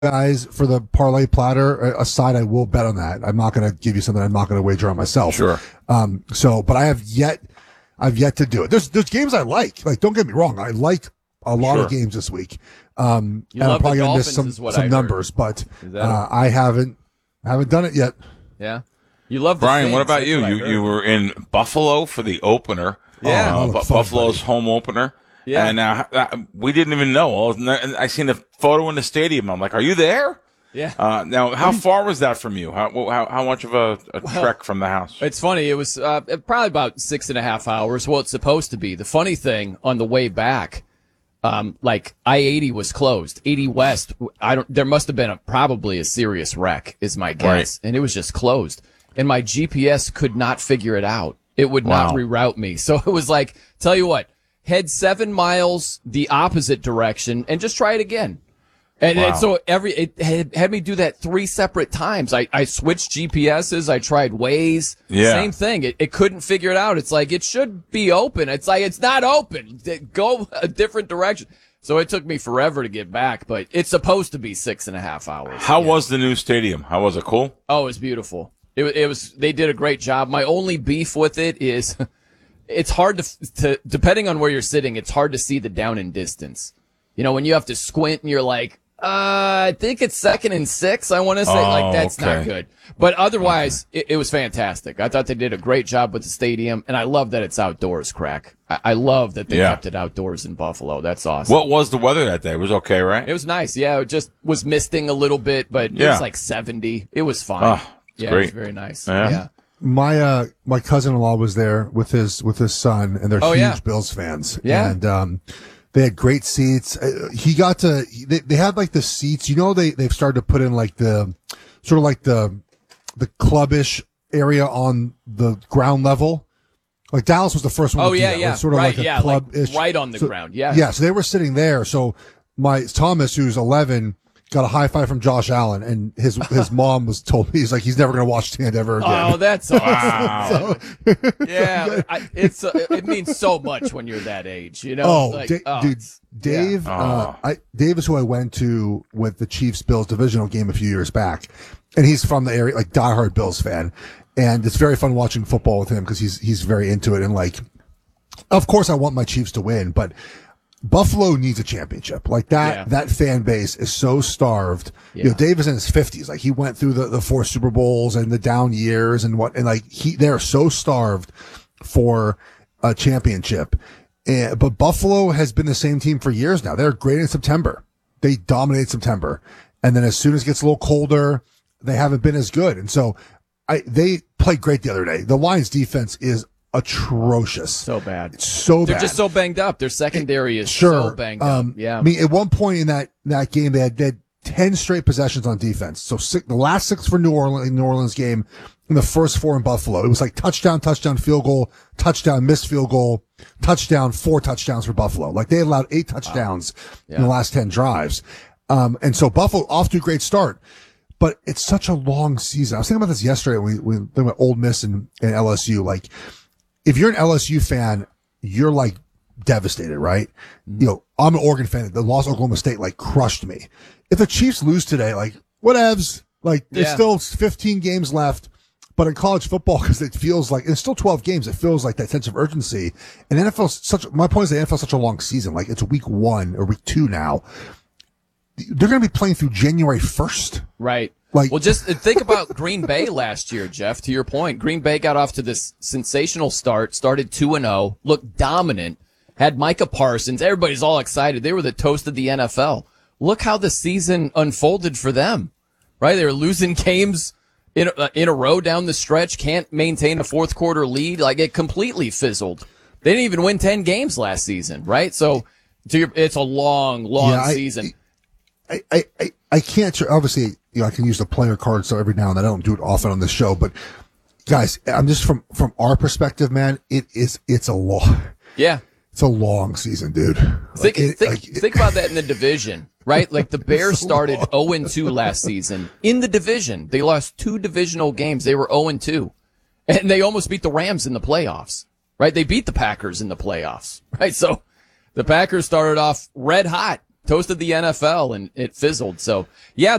guys for the parlay platter aside, I will bet on that. I'm not going to give you something I'm not going to wager on myself. Sure. But I've yet to do it. There's games I like. Like, don't get me wrong. I like a lot of games this week. And I'm probably going to miss some numbers, but I haven't done it yet. Yeah. You love the Brian, Saints. what about you? You were in Buffalo for the opener. Yeah. Buffalo's home opener. Yeah. And we didn't even know. I seen a photo in the stadium. I'm like, are you there? Yeah. Now, how far was that from you? How much of a trek from the house? It's funny. It was probably about 6.5 hours. Well, it's supposed to be. The funny thing on the way back, like I-80 was closed. 80 West. There must have been probably a serious wreck, is my guess, Right. and it was just closed. And my GPS could not figure it out. It would not reroute me. So it was like, tell you what, head 7 miles the opposite direction and just try it again. And so it had me do that 3 separate times. I switched GPSs. I tried Waze. Yeah. Same thing. It couldn't figure it out. It's like, it should be open. It's like, it's not open. Go a different direction. So it took me forever to get back, but it's supposed to be 6.5 hours. How was the new stadium? How was it? Cool? Oh, it was beautiful. It was, they did a great job. My only beef with it is it's hard to, depending on where you're sitting, it's hard to see the down and distance. You know, when you have to squint and you're like, I think it's 2nd and 6. I want to say that's not good. But otherwise, it was fantastic. I thought they did a great job with the stadium, and I love that it's outdoors, Crack. I love that they kept it outdoors in Buffalo. That's awesome. What was the weather that day? It was okay, right? It was nice. Yeah, it just was misting a little bit, but it was like 70. It was fine. Great. It was very nice. Yeah. My cousin-in-law was there with his son, and they're huge Bills fans. Yeah. And they had great seats. He got to they had like the seats. You know, they've started to put in like the sort of like the clubbish area on the ground level. Like Dallas was the first one. Oh, to do that. yeah. Like sort of right, like a club-ish. Like right on the ground. Yeah. Yeah. So they were sitting there. So my Thomas, who's 11, got a high five from Josh Allen, and his mom was told me, he's like, he's never going to watch stand ever again. Oh, that's awesome. Wow. Yeah, it means so much when you're that age, you know. Oh, dude, Dave, Dave is who I went to with the Chiefs Bills divisional game a few years back, and he's from the area, like diehard Bills fan, and it's very fun watching football with him because he's very into it, and like, of course, I want my Chiefs to win, but Buffalo needs a championship. Like that fan base is so starved. Yeah. You know, Dave is in his 50s. Like, he went through the 4 Super Bowls and the down years and they're so starved for a championship. But Buffalo has been the same team for years now. They're great in September. They dominate September. And then as soon as it gets a little colder, they haven't been as good. And so they played great the other day. The Lions defense is atrocious. So bad. It's so They're bad. just so banged up. Their secondary is so banged up. Yeah. I mean, at one point in that game, they had 10 straight possessions on defense. So the last 6 for New Orleans game, and the first 4 in Buffalo. It was like touchdown, field goal, touchdown, missed field goal, touchdown, 4 touchdowns for Buffalo. Like, they allowed 8 touchdowns in the last 10 drives. And so Buffalo off to a great start. But it's such a long season. I was thinking about this yesterday when we talked about Ole Miss and LSU. Like, if you're an LSU fan, you're like devastated, right? You know, I'm an Oregon fan. The loss of Oklahoma State like crushed me. If the Chiefs lose today, like, whatevs. Like, there's still 15 games left. But in college football, because it feels like it's still 12 games, it feels like that sense of urgency. And my point is the NFL is such a long season. Like, it's week 1 or week 2 now. They're going to be playing through January 1st. Right. Like, well, just think about Green Bay last year, Jeff, to your point. Green Bay got off to this sensational start, started 2-0, looked dominant, had Micah Parsons. Everybody's all excited. They were the toast of the NFL. Look how the season unfolded for them, right? They were losing games in a row down the stretch, can't maintain a fourth quarter lead. Like, it completely fizzled. They didn't even win 10 games last season, right? So it's a long season. I can't, obviously, you know, I can use the player card, so every now and then I don't do it often on this show, but guys, I'm just from our perspective, man, it's a long, it's a long season, dude. Think about that in the division, right? Like, the Bears started 0-2 last season in the division. They lost 2 divisional games. They were 0-2, and they almost beat the Rams in the playoffs, right? They beat the Packers in the playoffs, right? So the Packers started off red hot. toasted the NFL, and it fizzled. So, yeah,